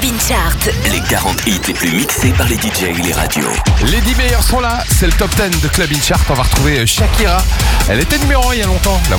In Chart. Les 40 hits les plus mixés par les DJ et les radios. Les 10 meilleurs sont là, c'est le top 10 de Club In Chart. On va retrouver Shakira. Elle était numéro 1 il y a longtemps. La